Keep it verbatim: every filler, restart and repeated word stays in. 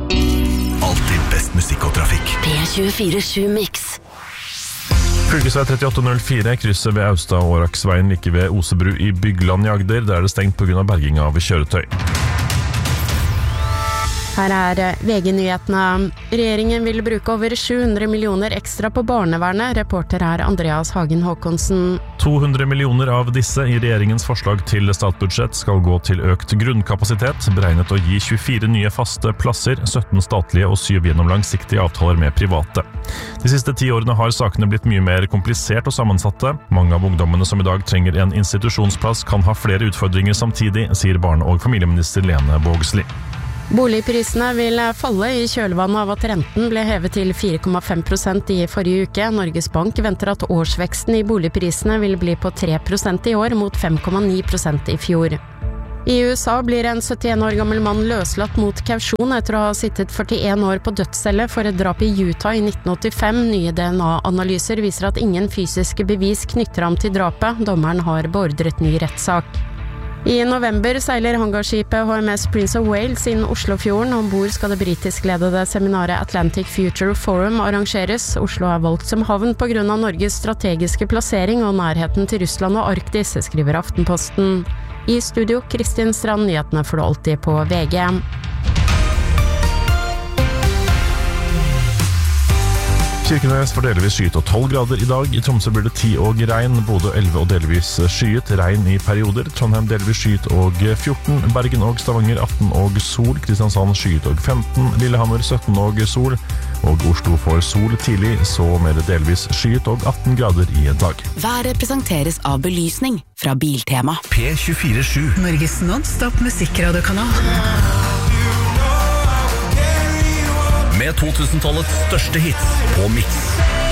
Alltid best musikk og trafikk. P tjuefire sju Mix. Fylkesvei trettiåtte null fire, krysset ved Austad og Åraksveien like ved Osebru i Bygland i Agder, der er det stengt på grunn av berging av kjøretøy. Her er V G-nyhetene. Regjeringen vil bruke over sju hundre millioner ekstra på barnevernet. Reporter er Andreas Hagen Håkonsen. to hundre millioner av disse i regjeringens forslag til statsbudsjett skal gå til økt grunnkapasitet, beregnet å gi tjuefire nye faste plasser, sytten statlige og syv gjennom langsiktige avtaler med private. De siste ti årene har sakene blitt mye mer komplisert og sammensatte. Mange av ungdommene som i dag trenger en institusjonsplass kan ha flere utfordringer samtidig, sier barne- og familieminister Lene Vågslid. Boligprisene vil falle i kjølvannet av at renten ble hevet til fire komma fem prosent i forrige uke. Norges Bank venter at årsveksten i boligprisene vil bli på tre prosent i år mot fem komma ni prosent i fjor. I U S A blir en syttien år gammel mann løslatt mot kausjon etter å ha sittet førtien år på dødscelle for et drap i Utah i nitten åttifem. Nye D N A-analyser viser at ingen fysiske bevis knytter ham til drapet. Dommeren har beordret ny rettssak. I november seiler hangarskipet H M S Prince of Wales inn Oslofjorden. Ombord skal det britisk-ledede seminaret Atlantic Future Forum arrangeres. Oslo er valgt som havn på grunn av Norges strategiske plassering og nærheten til Russland og Arktis, skriver Aftenposten. I studio, Kristin Strand, nyhetene får du alltid på V G. Kirkenes får delvis skyet og tolv grader i dag. I Tromsø blir det ti og regn, Bodø elleve og delvis skyet, regn i perioder. Trondheim delvis skyet og fjorten, Bergen og Stavanger atten og sol, Kristiansand skyet og femten, Lillehammer sytten og sol, og Oslo får sol tidlig, så mer delvis skyet og atten grader i dag. Været presenteres av belysning fra Biltema. P tjuefire sju. Norges non-stop musikkradiokanal. Med to tusen-tallets største hits på Mix.